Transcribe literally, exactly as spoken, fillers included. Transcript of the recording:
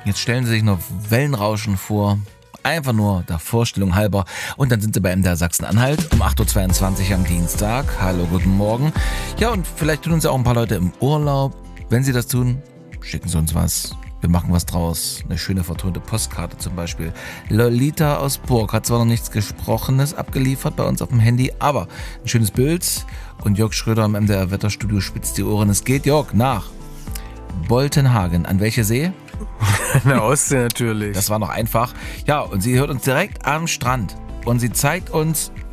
Jetzt stellen Sie sich nur Wellenrauschen vor. Einfach nur der Vorstellung halber. Und dann sind Sie bei M D R Sachsen-Anhalt um acht Uhr zweiundzwanzig am Dienstag. Hallo, guten Morgen. Ja, und vielleicht tun uns ja auch ein paar Leute im Urlaub. Wenn Sie das tun, schicken Sie uns was. Wir machen was draus. Eine schöne vertonte Postkarte zum Beispiel. Lolita aus Burg hat zwar noch nichts Gesprochenes abgeliefert bei uns auf dem Handy, aber ein schönes Bild. Und Jörg Schröder im M D R Wetterstudio spitzt die Ohren. Es geht, Jörg, nach Boltenhagen. An welche See? In der Ostsee natürlich. Das war noch einfach. Ja, und sie hört uns direkt am Strand. Und sie zeigt uns